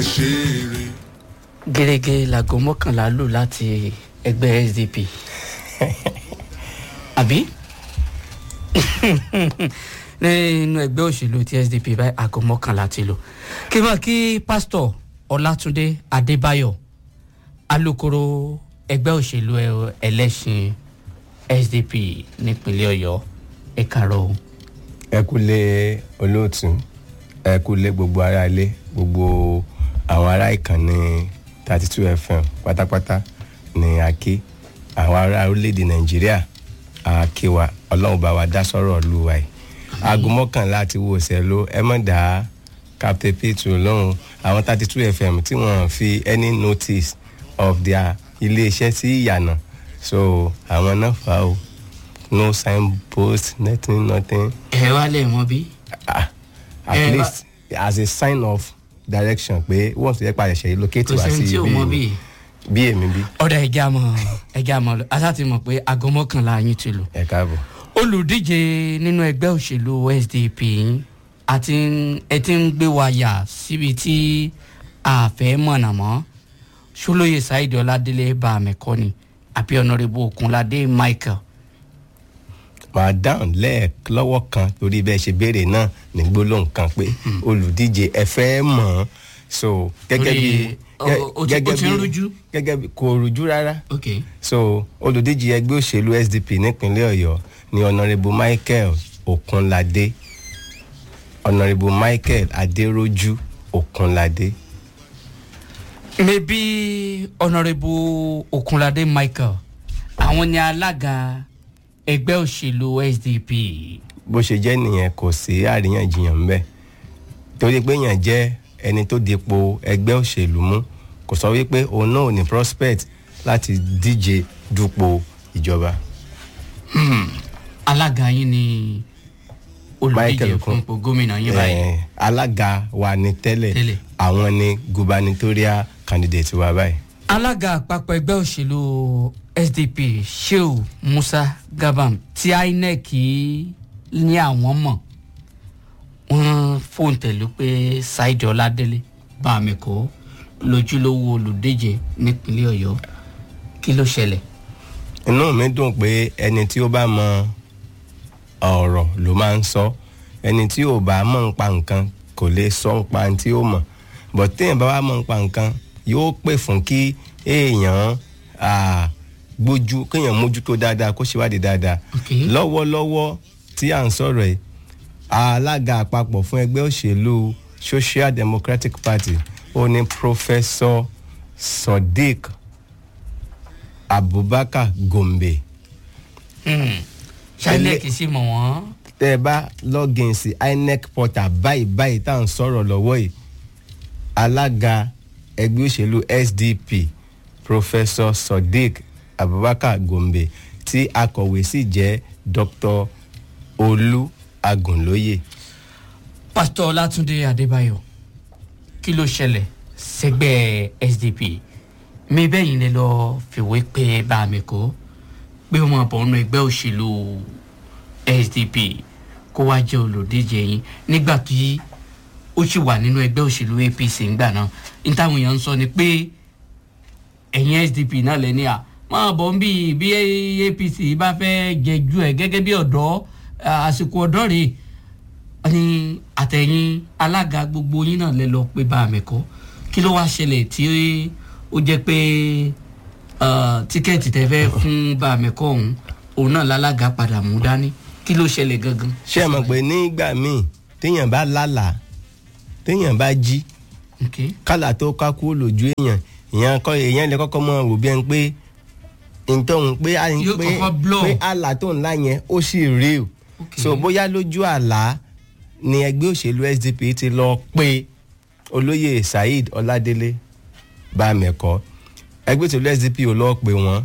ṣeré. gẹ́gẹ́ láago mọ́kànlá lù láti ẹgbẹ́ SDP àbí nínú ẹgbẹ́ òṣèlú ti SDP báyìí aago mọ́kànlá ti lò kí wọ́n kí pásítọ̀ Ọlátúndé Adébáyọ̀ alukoro ẹgbẹ́ òṣèlú ẹlẹ́sìn SDP nípínlẹ̀ Ọ̀yọ́ ẹ káàárọ̀ o. ẹ kúlé olóòtú ẹ kúlé gbogbo ará ilé gbogbo àwọn ará ìkànnì 32 FM pátápátá ní àkí àwọn ará orílẹ̀-èdè Nàìjíríà àkí wa Ọlọ́run bá wa dá sọ́rọ̀ lùwà yìí aago mọ́kànlá àti wòsàn ló ẹ mọ̀ dá Captain Peter lọ́hùn àwọn 32 FM tí wọ́n fi any notice of their iléeṣẹ́ sí ìyànà so àwọn náà fà ó no signpost nothing. ẹ wá lè mọ bí. at least as a sign of direction pé wọ́n ti yẹ pa ẹ̀ṣẹ̀ locate wá sí ibi bí èmi bí. ọ̀dà ẹja mọ̀ asáti mọ̀ pé aago mọ́kànlá yín ti lò. ẹ káàbọ̀. olùdíje nínú ẹgbẹ́ òṣèlú SDP yín àti ẹ ti ń gbé wa yà síbi tí a fẹ́ mọ̀nà mọ́ Ṣólóyè Saheed Ọládélé bá àmẹ́kọ́ ni àbí Honorable Okunlade Michael. màá dáhùn lọ́wọ́ kan torí bẹ́ẹ̀ ṣe béèrè náà ní gbólóhùn kan pé olùdíje ẹ fẹ́ mọ̀ so gẹ́gẹ́ bí kò rújú rárá so olùdíje ẹgbẹ́ òṣèlú SDP nípínlẹ̀ Ọ̀yọ́ ni Honorable Michael Okunlade Honorable Michael Adéròjú Okunlade. maybe Honorable Okunlade Michael àwọn ni alága ẹgbẹ́ òṣèlú SDP. bó ṣe jẹ́ nìyẹn kò sí àríyànjiyàn ńbẹ̀ torí pé èèyàn jẹ́ ẹni tó dipò ẹgbẹ́ òṣèlú mú kò sọ wípé òun náà ò ní prospect láti díje dupò ìjọba. alága yín ni olùdíje fún ipò gómìnà yín báyìí. alága wa ni tẹ́lẹ̀ àwọn ni gubernatorial candidate wa báyìí. alága àpapọ̀ ẹgbẹ́ òṣèlú SDP Shehu Musa Gabam tí INEC ní àwọn mọ̀ wọ́n fóun tẹ̀lú pé Saheed Ọládélé bá mi kó lójúlówó olùdíje nípínlẹ̀ Ọ̀yọ́ kí ló ṣẹlẹ̀. inú mi dùn pé ẹni tí ó bá mọ ọ̀rọ̀ ló máa ń sọ ẹni tí ò bá mọ̀ nípa nǹkan kò lè sọ nípa tí ó mọ̀ bọ̀ téèyàn bá wà mọ̀ nípa nǹkan yóò pè fún kí èèyàn gbójú kéèyàn mójútó dáadáa kó ṣèwádìí dáadáa. lọ́wọ́lọ́wọ́ tí à ń sọ̀rọ̀ yìí alága àpapọ̀ fún ẹgbẹ́ òṣèlú Social Democratic Party ó ní Professor Sodiq Abubakar Gombe. INEC sì mọ̀ wọ́n. tẹ́ ẹ bá login sí INEC portal báyìí tá à ń sọ̀rọ̀ lọ́wọ́ yìí alága ẹgbẹ́ òṣèlú SDP Professor Sodiq Abubakar Gombe tí akọ̀wé sì jẹ́ Dr. Olú Agùnlóyè. Pásítọ̀ Ọlátúndé Adébáyọ̀ kí ló ṣẹlẹ̀ sẹ́gbẹ́ SDP mi bẹ́yìn lè lọ fìwé pé bá mi kó pé ó máa bọ̀ ọ́nà ẹgbẹ́ òṣèlú SDP kó wá jẹ́ olùdíje yín nígbà tí ó sì wà nínú ẹgbẹ́ òṣèlú APC ńgbà náà ní táwọn èèyàn ń sọ ni pé ẹ̀yin SDP náà lẹ́ni à máa bọ̀ ń bí APC bá fẹ́ jẹjú ẹ̀ gẹ́gẹ́ bí ọ̀dọ́ àsìkò ọ̀dọ́ rèé ní àtẹ̀yìn alága gbogbo yín náà lẹ lọ pé bá mi kọ́ kí ló wá ṣẹlẹ̀ tí ó jẹ́ pé tíkẹ́ẹ̀tì tẹ́ fẹ́ fún bá mi kọ́ òun náà lálága padà mú dání kí ló ṣẹlẹ̀ gangan. ṣé ẹ mọ̀ pé nígbà míì téèyàn bá lálàá téèyàn bá jí kálà tó ká kúrò lójú èèyàn lè kọ́kọ́ mọ̀ wò bí ẹni pé ntọ́hún pé àlá tó ńlá yẹn ó sì rí o so bóyá lójú àlá ni ẹgbẹ́ òṣèlú SDP ti lọ pé olóyè Saheed Ọládélé bá mẹ́kọ́ ẹgbẹ́ òṣèlú SDP ò lọ pé wọ́n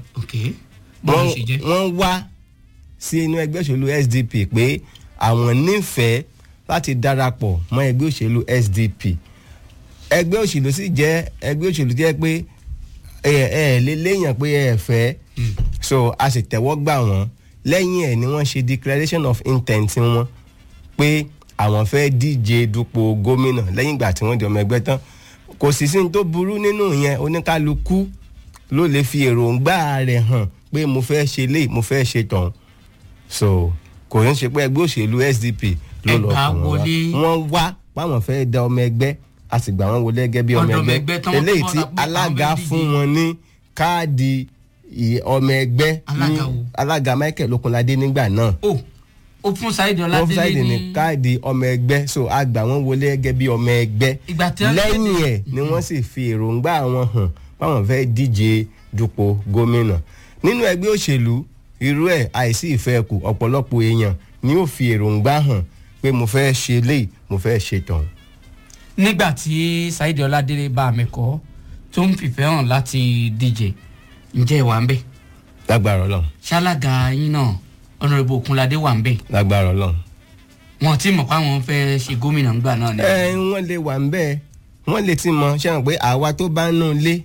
wá sí inú ẹgbẹ́ òṣèlú SDP pé àwọn nífẹ̀ẹ́ láti darapọ̀ mọ́ ẹgbẹ́ òṣèlú SDP ẹgbẹ́ òṣèlú sì jẹ́ ẹgbẹ́ òṣèlú jẹ́ pé léèyàn pé ẹ fẹ́ so a sì tẹ́wọ́ gbà wọ́n lẹ́yìn ẹ̀ ni wọ́n ṣe declaration of intent wọn pé àwọn fẹ́ díje dupò gómìnà lẹ́yìn ìgbà tí wọ́n di ọmọ ẹgbẹ́ tán kò sì sí ní tó burú nínú yẹn, oníkálukú ló lè fi èròǹgbà rẹ̀ hàn pé mo fẹ́ ṣe lé mo fẹ́ ṣe tọ̀hún. So kò ń ṣe pé ẹgbẹ́ òṣèlú SDP ló lọ fún wọn wá páwọn fẹ́ da ọmọ ẹgbẹ́ a sì gbà wọ́n wọlé gẹ́gẹ́ bí ọmọ ẹgbẹ́ eléyìí tí alága fún wọn ní káàdì ọmọ ẹgbẹ́ ní alága Michael Okunlade nígbà náà. ó fún Saheed Ọládélé ní káàdì ọmọ ẹgbẹ́, so a gbà wọ́n wọlé gẹ́gẹ́ bí ọmọ ẹgbẹ́. lẹ́yìn ẹ̀ ni wọ́n sì fi èròǹgbà wọn hàn páwọn fẹ́ díje dupò gómìnà. nínú ẹgbẹ́ òṣèlú irú ẹ̀ àìsí ìfẹ́ kù ọ̀pọ̀lọpọ̀ èèyàn ni ó fi èròǹgbà hàn pé mo fẹ́ ṣe léyìí mo fẹ́ ṣe tọ̀hún. nígbà tí Saheed Ọládélé bá mi kọ́ tó ń fìfẹ́ hàn láti díje ǹjẹ́ ìwà ń bẹ̀? lágbára Ọlọ́run. ṣálága yín náà Honorable Okunlade wà ń bẹ̀? lágbára Ọlọ́run. wọn ti mọ̀ pé àwọn fẹ́ ṣe gómìnà ńgbà náà ni. wọ́n lè wà ń bẹ̀, wọ́n lè ti mọ̀ ṣé wọn pé àwa tó bá ń nù lé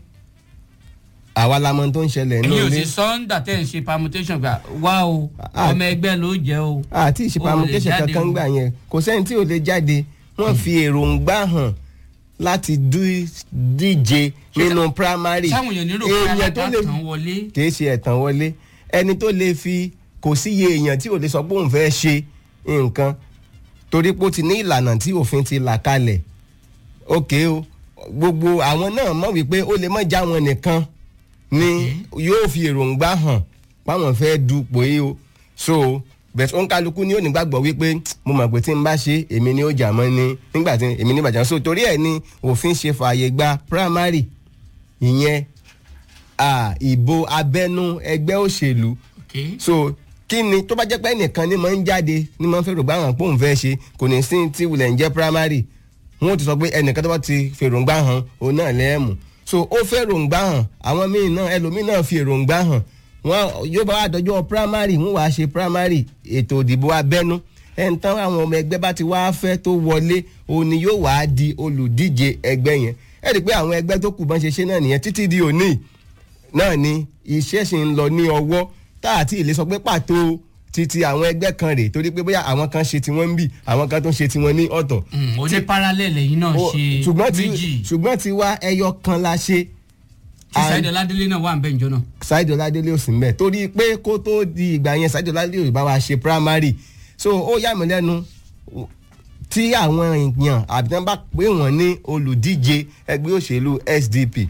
àwa la mọ̀ tó ń ṣẹlẹ̀ nínú ilé. èmi ò sì sọ́ńdà tẹ̀ ń ṣe permutation gbà wá o ọmọ ẹgbẹ́ ló jẹ́ o. àti ìṣe permutation kankan gbà yẹn kò sẹ́ni tí ò lè jáde, wọ́n fi èròǹgbà hàn láti díje nínú primary. sáwọn èèyàn nílò pé alága tán wọlé. kì í ṣe ẹ̀tàn wọlé, ẹni tó lè fi kò sí iye èèyàn tí ò lè sọ pé òun fẹ́ ṣe nǹkan torí pé ó ti ní ìlànà tí òfin ti là kalẹ̀. òkè o gbogbo àwọn náà mọ̀ wípé ó lè má já wọn nìkan ni yóò fi èròǹgbà hàn páwọn fẹ́ dupò yìí o. so bẹ̀sẹ̀ òǹkálukú ni ó nígbàgbọ́ wípé mo mọ̀ pé tí n bá ṣe èmi ni ó jà mọ́ ni nígbà tí èmi ní bàjẹ́. so torí ẹ̀ ni òfin ṣe fààyè gba primary ìyẹn ìbò abẹ́nú ẹgbẹ́ òṣèlú. so kí ni tó bá jẹ́ pé ẹnìkan ni mo ń jáde ni mo ń fẹ́ rògbà hàn pé òun fẹ́ ṣe kò ní sí tí wulẹ̀ ń jẹ́ primary wọ́n ti sọ pé ẹnìkan tó bá ti fèròǹgbà hàn òun náà lẹ́ẹ̀mú. so ó fẹ́ ròǹgbà hàn àwọn míì náà ẹlòmíì náà fi èròǹgbà hàn wọn yóò bá wà dọjọ́ primary wọn wàá ṣe primary ètò ìdìbò abẹ́nú ẹn tán àwọn ọmọ ẹgbẹ́ bá ti wá fẹ́ tó wọlé òun ni yóò wá di olùdíje ẹgbẹ́ yẹn. ẹ rí i pé àwọn ẹgbẹ́ tó kù bọ́n ṣe ṣe náà nìyẹn títí di òní náà ni iṣẹ́ ṣì ń lọ ní ọwọ́ tá àti ìlé sọ pé pàtó títí àwọn ẹgbẹ́ kan rè torí pé bóyá àwọn kan ṣe tiwọn ń bì àwọn kan tó ń ṣe tiwọn ní ọ̀tọ̀. ó ní parallel yìí náà ṣe méjì. ṣùgbọ́n ti wá ẹyọ kan la ṣe. tí Saheed Ọládélé náà wà ń bẹ̀ ǹjọ́ náà. Saheed Ọládélé ò sí ń bẹ̀ torí pé kó tó di ìgbà yẹn Saheed Ọládélé ò bá wa ṣe primary. so ó yà mí lẹ́nu tí àwọn èèyàn àbíyàn bá pé wọ́n ní olùdíje ẹgbẹ́ òṣèlú SDP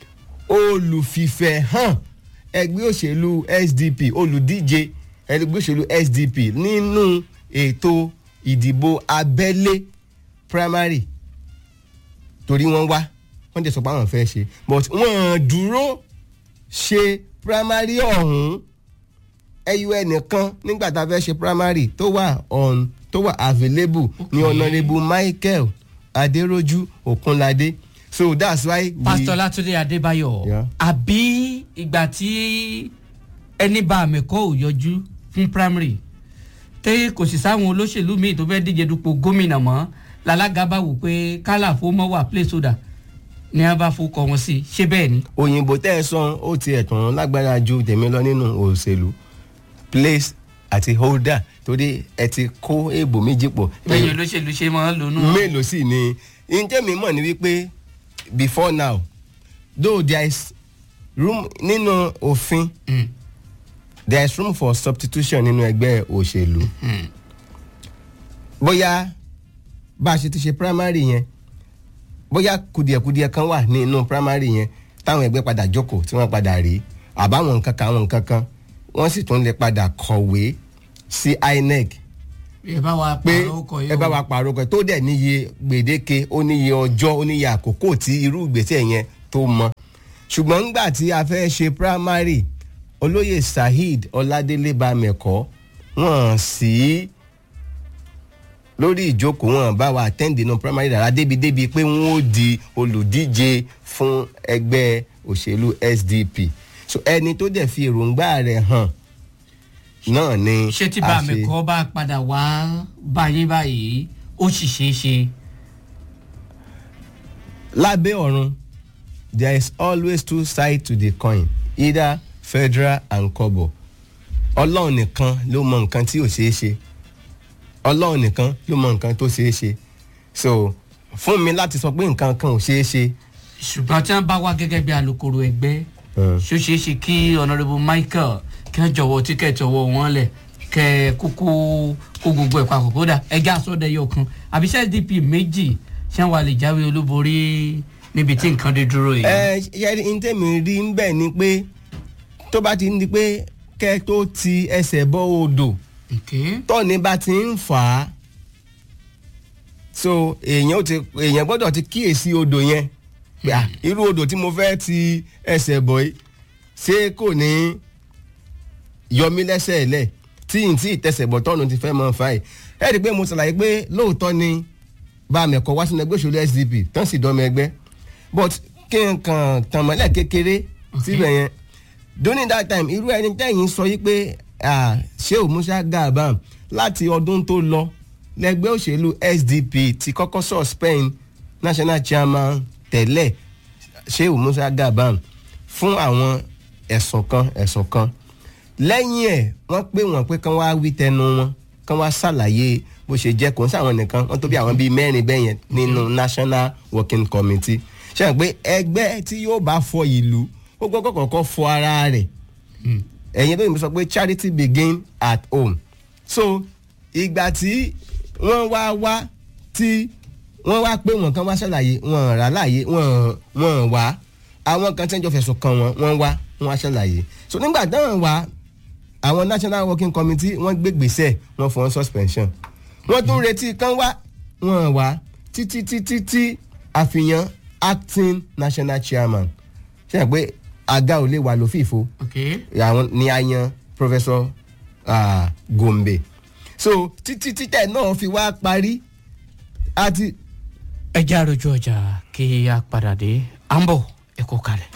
olùfìfẹ́ hàn ẹgbẹ́ òṣèlú SDP olùdíje ẹgbẹ́ òṣèlú SDP nínú ètò ìdìbò abẹ́lé primary torí wọ́n wá wọ́n jẹ́ sọ pé àwọn fẹ́ ṣe but wọ́n dúró ṣe primary ọ̀hún ẹyọ ẹnìkan nígbà tá a fẹ́ ṣe primary tó wà available ní Honourable Michael Adéròjú Okunlade. So that's why Pastor Látúndé Adébáyọ̀ àbí ìgbà tí ẹni bá àmẹ́kọ́ ò yọjú fún primary tẹ́ kò sì sáwọn olóṣèlú míì tó fẹ́ díje dupò gómìnà mọ́ lálága bá wò pé kálàfó mọ́ wà placeholder ní a bá fọkọ wọn sí ṣé bẹ́ẹ̀ ni. òyìnbó tẹ́ ẹ sọ ó ti ẹ̀tàn lágbára ju tèmi lọ nínú òṣèlú place àti holder torí ẹ ti kó èèbò méjì pọ̀. bẹ́ẹ̀ olóṣèlú ṣe máa ń lò náà. mélòó sì ni ǹjẹ́ mi mọ̀ ní wípé before now though there is room nínú òfin there is room for substitution nínú ẹgbẹ́ òṣèlú. bóyá bá a ṣe ti ṣe primary yẹn bóyá kùdìẹ̀kùdìẹ̀ kan wà nínú primary yẹn táwọn ẹgbẹ́ padà jókòó tí wọ́n padà rí àbáwọn nǹkan kan àwọn nǹkan kan wọ́n sì tún lè padà kọ̀wé sí INEC ẹ bá wa pààrọ̀ ọkọ̀ tó dẹ̀ níye gbèdéke ó níye ọjọ́ ó níye àkókò tí irú ìgbésẹ̀ yẹn tó mọ. ṣùgbọ́n ńgbà tí a fẹ́ ṣe primary olóyè Saheed Ọládélé Bámẹ̀kọ́ wọ́n sí lórí ìjókòó wọn bá wa attend inú primary dára débi pé wọ́n ó di olùdíje fún ẹgbẹ́ òṣèlú SDP. so ẹni tó dẹ̀ fi èròǹgbà rẹ̀ hàn náà ni ṣé tí Bámẹ̀kọ́ bá padà wá báyìí báyìí ó sì ṣeé ṣe. lábẹ́ ọ̀run there is always two sides to the coin either federal and kobo. ọlọ́run nìkan ló mọ nǹkan tí ò ṣeé ṣe ọlọ́run nìkan ló mọ nǹkan tó ṣeé ṣe. so fún mi láti sọ pé nǹkan kan ò ṣeé ṣe ṣùgbọ́n tí wọ́n bá wá gẹ́gẹ́ bí alukoro ẹgbẹ́ ṣó ṣeé ṣe kí honourable Michael kí wọ́n jọ̀wọ́ tíkẹ́ẹ̀tì ọwọ́ wọn lẹ̀ kẹ́ kúkú kó gbogbo ẹ̀ papọ̀ kódà ẹgbẹ́ àsọdẹ̀yọ kan àbí SDP méjì ṣé wàá lè jáwé olúborí níbi tí nǹkan dé dúró yìí. yẹ́rì ní tèmi rí ń bẹ̀ ni pé tó bá ti ń di pé kẹ́ tó ti ẹsẹ̀ bọ́ odò tọ́ni bá ti ń fà á so èèyàn gbọ́dọ̀ ti kíyèsí odò yẹn irú odò tí mo fẹ́ ti ẹsẹ̀ bọ̀ yìí ṣé kò ní yọmí lẹ́sẹ̀ lẹ̀ tí n tí ìtẹsẹ̀ bọ̀ tọ́nu ti fẹ́ mọ́ fà yìí ẹ rí i pé mo ṣàlàyé pé lóòótọ́ ni bá mi ẹ̀kọ́ wá sínú ẹgbẹ́ òṣèlú SDP tán sì dọ́mọ ẹgbẹ́ but kí n kàn tàn mọ́lẹ̀ kékeré síbẹ̀ yẹn during that time irú ẹni tẹ́yìn sọ yìí pé Shehu Musa Gabam láti ọdún tó lọ lẹ́gbẹ́ òṣèlú SDP ti kọ́kọ́ suspend national chairman tẹ́lẹ̀ Shehu Musa Gabam fún àwọn ẹ̀sùn kan lẹ́yìn ẹ̀ wọ́n pè wọ́n pé kán wá wí tẹnu wọn kán wá ṣàlàyé bó ṣe jẹ́ kò ń sáwọn nìkan wọ́n tó bí àwọn bíi mẹ́rin bẹ́ẹ̀ yẹn nínú national working committee ṣe é pé ẹgbẹ́ tí yóò bá fọ ìlú ó gbọ́dọ̀ kọ́kọ́ fọ ara rẹ̀ ẹ̀yin tó yìnbọn sọ pé charity begin at home so ìgbà tí wọ́n wá tí wọ́n wá pé wọ́n kan wá ṣàlàyé wọ́n rà láàyè wọ́n wá àwọn kan tí wọ́n jọ fẹ̀sùn kàn wọ́n wá ṣàlàyé so nígbà táwọn wá àwọn national working committee wọ́n gbé gbèsè wọ́n fọ́n suspension wọ́n tún retí kan wọ́n wá títí àfihàn acting national chairman ṣe é pé àga ò lè wà lófìfo àwọn ni a yan Professor Gombe so títí títẹ̀ náà fi wá parí àti. ẹ jẹ́ àròjù ọjà kí a padà dé à ń bọ̀ ẹ kó kalẹ̀.